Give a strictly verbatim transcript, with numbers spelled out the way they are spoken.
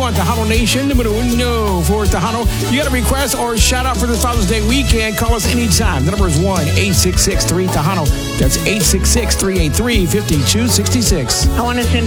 one, Tejano Nation. Numero uno for Tejano. You got a request or shout out for this Father's Day weekend, call us anytime. The number is one eight six six three Tejano. That's eight six six, three eight three, five two six six. I want to send